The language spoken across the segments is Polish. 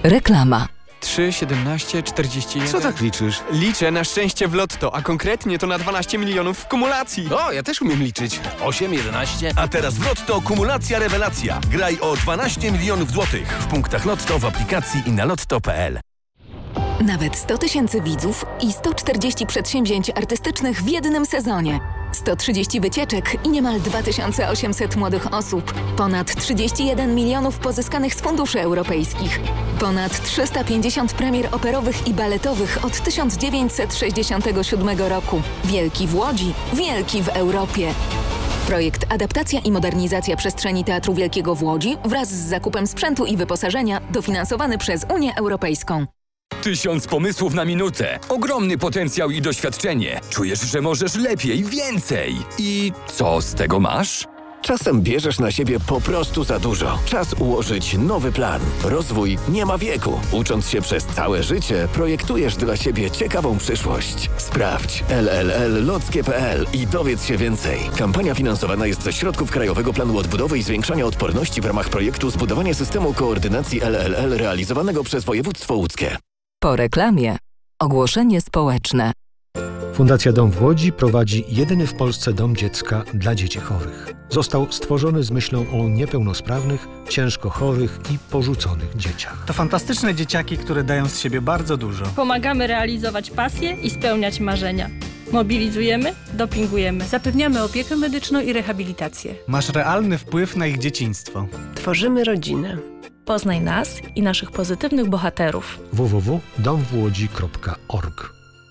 Reklama. 3, 17, 41... Co tak liczysz? Liczę na szczęście w lotto, a konkretnie to na 12 milionów w kumulacji. O, ja też umiem liczyć. 8, 11... A teraz w Lotto kumulacja rewelacja. Graj o 12 milionów złotych w punktach Lotto, w aplikacji i na lotto.pl. Nawet 100 000 widzów i 140 przedsięwzięć artystycznych w jednym sezonie. 130 wycieczek i niemal 2800 młodych osób. Ponad 31 milionów pozyskanych z funduszy europejskich. Ponad 350 premier operowych i baletowych od 1967 roku. Wielki w Łodzi, wielki w Europie. Projekt Adaptacja i modernizacja przestrzeni Teatru Wielkiego w Łodzi wraz z zakupem sprzętu i wyposażenia dofinansowany przez Unię Europejską. 1000 pomysłów na minutę. Ogromny potencjał i doświadczenie. Czujesz, że możesz lepiej, więcej. I co z tego masz? Czasem bierzesz na siebie po prostu za dużo. Czas ułożyć nowy plan. Rozwój nie ma wieku. Ucząc się przez całe życie, projektujesz dla siebie ciekawą przyszłość. Sprawdź LLL-lockie.pl i dowiedz się więcej. Kampania finansowana jest ze środków Krajowego Planu Odbudowy i Zwiększania Odporności w ramach projektu Zbudowanie systemu koordynacji LLL realizowanego przez województwo łódzkie. Po reklamie. Ogłoszenie społeczne. Fundacja Dom w Łodzi prowadzi jedyny w Polsce dom dziecka dla dzieci chorych. Został stworzony z myślą o niepełnosprawnych, ciężko chorych i porzuconych dzieciach. To fantastyczne dzieciaki, które dają z siebie bardzo dużo. Pomagamy realizować pasje i spełniać marzenia. Mobilizujemy, dopingujemy. Zapewniamy opiekę medyczną i rehabilitację. Masz realny wpływ na ich dzieciństwo. Tworzymy rodzinę. Poznaj nas i naszych pozytywnych bohaterów. www.domwłodzi.org.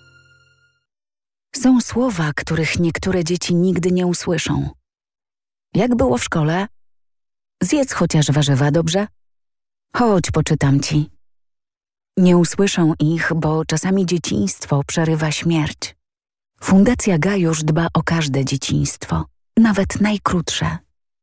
Są słowa, których niektóre dzieci nigdy nie usłyszą. Jak było w szkole? Zjedz chociaż warzywa, dobrze? Chodź, poczytam ci. Nie usłyszą ich, bo czasami dzieciństwo przerywa śmierć. Fundacja Gajusz dba o każde dzieciństwo, nawet najkrótsze.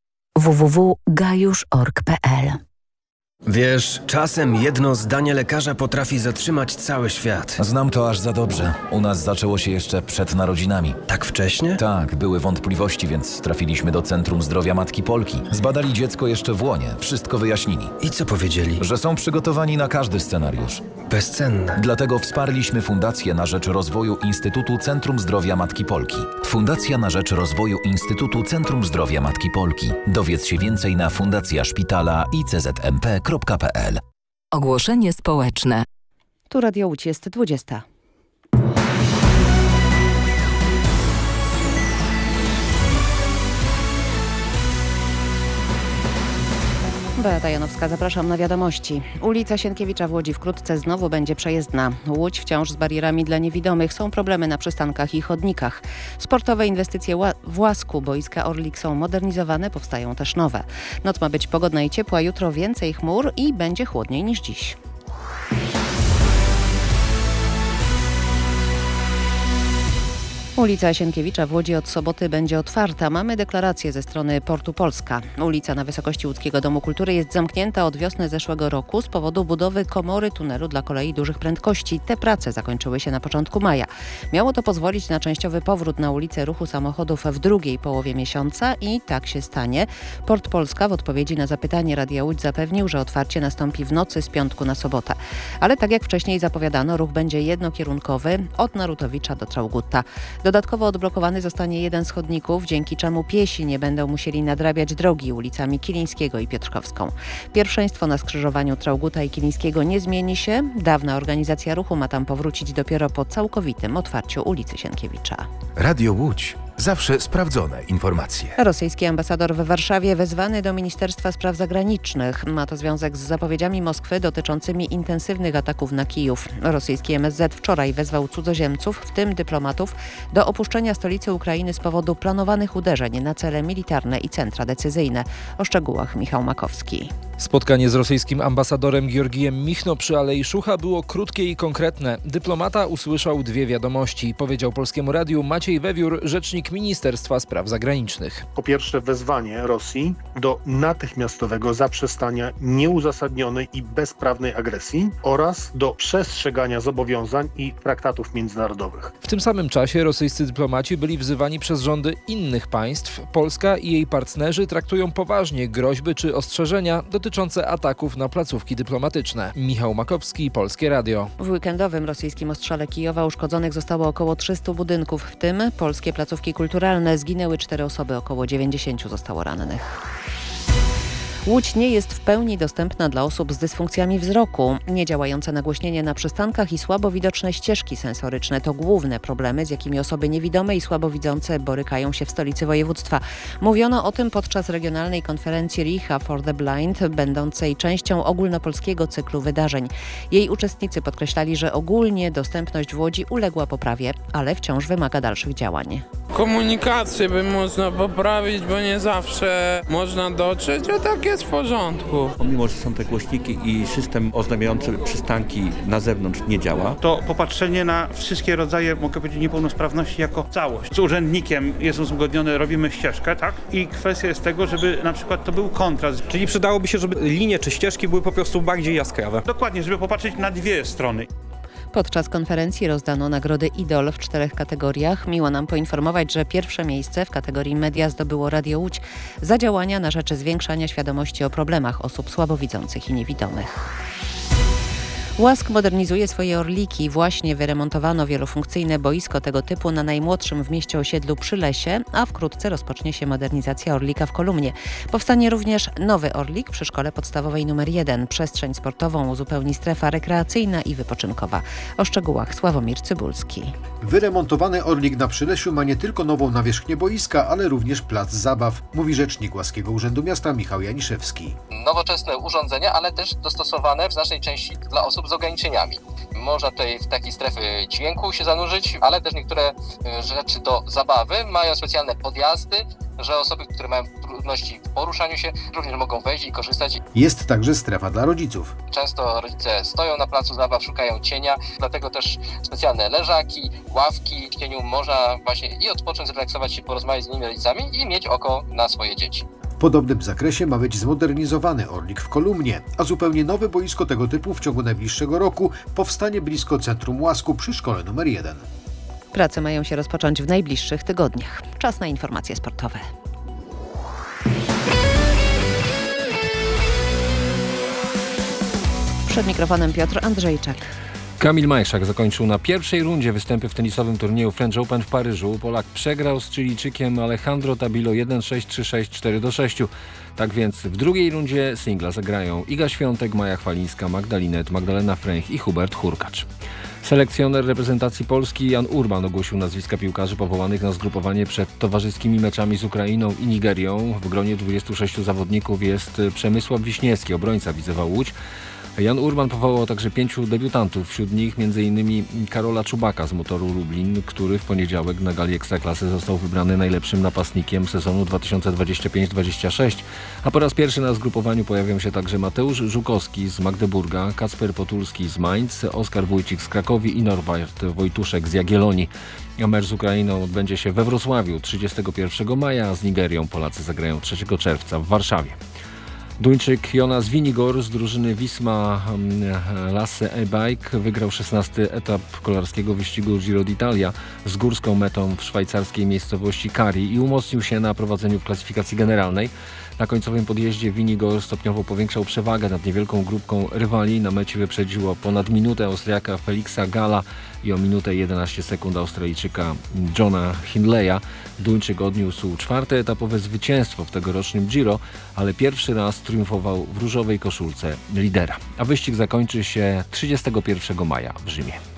www.gajusz.org.pl. Wiesz, czasem jedno zdanie lekarza potrafi zatrzymać cały świat. Znam to aż za dobrze. U nas zaczęło się jeszcze przed narodzinami. Tak wcześnie? Tak, były wątpliwości, więc trafiliśmy do Centrum Zdrowia Matki Polki. Zbadali dziecko jeszcze w łonie, wszystko wyjaśnili. I co powiedzieli? Że są przygotowani na każdy scenariusz. Bezcenne. Dlatego wsparliśmy Fundację na rzecz rozwoju Instytutu Centrum Zdrowia Matki Polki. Fundacja na rzecz rozwoju Instytutu Centrum Zdrowia Matki Polki. Dowiedz się więcej na fundacjaszpitala iczmp.pl. Ogłoszenie społeczne. Tu Radio Łódź, jest 20. Beata Janowska, zapraszam na wiadomości. Ulica Sienkiewicza w Łodzi wkrótce znowu będzie przejezdna. Łódź wciąż z barierami dla niewidomych. Są problemy na przystankach i chodnikach. Sportowe inwestycje w Łasku, boiska Orlik są modernizowane, powstają też nowe. Noc ma być pogodna i ciepła, jutro więcej chmur i będzie chłodniej niż dziś. Ulica Sienkiewicza w Łodzi od soboty będzie otwarta. Mamy deklarację ze strony Portu Polska. Ulica na wysokości Łódzkiego Domu Kultury jest zamknięta od wiosny zeszłego roku z powodu budowy komory tunelu dla kolei dużych prędkości. Te prace zakończyły się na początku maja. Miało to pozwolić na częściowy powrót na ulicę ruchu samochodów w drugiej połowie miesiąca i tak się stanie. Port Polska w odpowiedzi na zapytanie Radia Łódź zapewnił, że otwarcie nastąpi w nocy z piątku na sobotę. Ale tak jak wcześniej zapowiadano, ruch będzie jednokierunkowy od Narutowicza do Traugutta. Dodatkowo odblokowany zostanie jeden z chodników, dzięki czemu piesi nie będą musieli nadrabiać drogi ulicami Kilińskiego i Piotrkowską. Pierwszeństwo na skrzyżowaniu Traugutta i Kilińskiego nie zmieni się. Dawna organizacja ruchu ma tam powrócić dopiero po całkowitym otwarciu ulicy Sienkiewicza. Radio Łódź. Zawsze sprawdzone informacje. Rosyjski ambasador w Warszawie wezwany do Ministerstwa Spraw Zagranicznych. Ma to związek z zapowiedziami Moskwy dotyczącymi intensywnych ataków na Kijów. Rosyjski MSZ wczoraj wezwał cudzoziemców, w tym dyplomatów, do opuszczenia stolicy Ukrainy z powodu planowanych uderzeń na cele militarne i centra decyzyjne. O szczegółach Michał Makowski. Spotkanie z rosyjskim ambasadorem Georgijem Michno przy Alei Szucha było krótkie i konkretne. Dyplomata usłyszał dwie wiadomości, powiedział Polskiemu Radiu Maciej Wewiór, rzecznik Ministerstwa Spraw Zagranicznych. Po pierwsze wezwanie Rosji do natychmiastowego zaprzestania nieuzasadnionej i bezprawnej agresji oraz do przestrzegania zobowiązań i traktatów międzynarodowych. W tym samym czasie rosyjscy dyplomaci byli wzywani przez rządy innych państw. Polska i jej partnerzy traktują poważnie groźby czy ostrzeżenia dotyczące dotyczące ataków na placówki dyplomatyczne. Michał Makowski, Polskie Radio. W weekendowym rosyjskim ostrzale Kijowa uszkodzonych zostało około 300 budynków, w tym polskie placówki kulturalne. Zginęły 4 osoby, około 90 zostało rannych. Łódź nie jest w pełni dostępna dla osób z dysfunkcjami wzroku. Niedziałające nagłośnienie na przystankach i słabo widoczne ścieżki sensoryczne to główne problemy, z jakimi osoby niewidome i słabowidzące borykają się w stolicy województwa. Mówiono o tym podczas regionalnej konferencji Richa for the Blind, będącej częścią ogólnopolskiego cyklu wydarzeń. Jej uczestnicy podkreślali, że ogólnie dostępność w Łodzi uległa poprawie, ale wciąż wymaga dalszych działań. Komunikację by można poprawić, bo nie zawsze można dotrzeć, a tak jest w porządku. Pomimo, że są te głośniki i system oznajmiający przystanki na zewnątrz nie działa, to popatrzenie na wszystkie rodzaje, mogę powiedzieć, niepełnosprawności jako całość. Z urzędnikiem jest uzgodnione, robimy ścieżkę, tak? I kwestia jest tego, żeby na przykład to był kontrast. Czyli przydałoby się, żeby linie czy ścieżki były po prostu bardziej jaskrawe. Dokładnie, żeby popatrzeć na dwie strony. Podczas konferencji rozdano nagrody Idol w 4 kategoriach. Miło nam poinformować, że pierwsze miejsce w kategorii Media zdobyło Radio Łódź za działania na rzecz zwiększania świadomości o problemach osób słabowidzących i niewidomych. Łask modernizuje swoje Orliki. Właśnie wyremontowano wielofunkcyjne boisko tego typu na najmłodszym w mieście osiedlu Przylesie, a wkrótce rozpocznie się modernizacja Orlika w Kolumnie. Powstanie również nowy Orlik przy szkole podstawowej nr 1. Przestrzeń sportową uzupełni strefa rekreacyjna i wypoczynkowa. O szczegółach Sławomir Cybulski. Wyremontowany Orlik na Przylesiu ma nie tylko nową nawierzchnię boiska, ale również plac zabaw, mówi rzecznik Łaskiego Urzędu Miasta Michał Janiszewski. Nowoczesne urządzenia, ale też dostosowane w znacznej części dla osób z ograniczeniami. Można tutaj w takiej strefy dźwięku się zanurzyć, ale też niektóre rzeczy do zabawy mają specjalne podjazdy, że osoby, które mają trudności w poruszaniu się, również mogą wejść i korzystać. Jest także strefa dla rodziców. Często rodzice stoją na placu zabaw, szukają cienia, dlatego też specjalne leżaki, ławki. W cieniu można właśnie i odpocząć, zrelaksować się, porozmawiać z innymi rodzicami i mieć oko na swoje dzieci. W podobnym zakresie ma być zmodernizowany Orlik w Kolumnie, a zupełnie nowe boisko tego typu w ciągu najbliższego roku powstanie blisko Centrum Łasku przy szkole nr 1. Prace mają się rozpocząć w najbliższych tygodniach. Czas na informacje sportowe. Przed mikrofonem Piotr Andrzejczak. Kamil Majszak zakończył na pierwszej rundzie występy w tenisowym turnieju French Open w Paryżu. Polak przegrał z Chilijczykiem Alejandro Tabilo 1-6, 3-6, 4-6. Tak więc w drugiej rundzie singla zagrają Iga Świątek, Maja Chwalińska, Magdalinet, Magdalena Fręch i Hubert Hurkacz. Selekcjoner reprezentacji Polski Jan Urban ogłosił nazwiska piłkarzy powołanych na zgrupowanie przed towarzyskimi meczami z Ukrainą i Nigerią. W gronie 26 zawodników jest Przemysław Wiśniewski, obrońca Widzewa Łódź. Jan Urban powołał także 5 debiutantów, wśród nich m.in. Karola Czubaka z Motoru Lublin, który w poniedziałek na gali Ekstraklasy został wybrany najlepszym napastnikiem sezonu 2025-26, a po raz pierwszy na zgrupowaniu pojawią się także Mateusz Żukowski z Magdeburga, Kacper Potulski z Mainz, Oskar Wójcik z Krakowi i Norbert Wojtuszek z Jagiellonii. A mecz z Ukrainą odbędzie się we Wrocławiu 31 maja, a z Nigerią Polacy zagrają 3 czerwca w Warszawie. Duńczyk Jonas Vingegaard z drużyny Wisma Lasse e-Bike wygrał 16. etap kolarskiego wyścigu Giro d'Italia z górską metą w szwajcarskiej miejscowości Cari i umocnił się na prowadzeniu w klasyfikacji generalnej. Na końcowym podjeździe Vingegaard stopniowo powiększał przewagę nad niewielką grupką rywali. Na mecie wyprzedziło ponad minutę Austriaka Felixa Galla i o minutę 11 sekund Australijczyka Johna Hindleya. Duńczyk odniósł 4. etapowe zwycięstwo w tegorocznym Giro, ale pierwszy raz triumfował w różowej koszulce lidera. A wyścig zakończy się 31 maja w Rzymie.